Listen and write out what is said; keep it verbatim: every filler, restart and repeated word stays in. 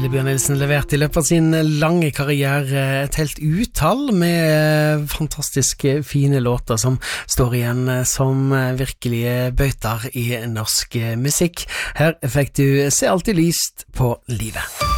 Bjørn Nilsen leverte i løpet av sin lange karriere et helt utall med fantastiske fine låter som står igjen som virkelige bøyter i norsk musikk. Her fikk du Se alltid lyst på livet.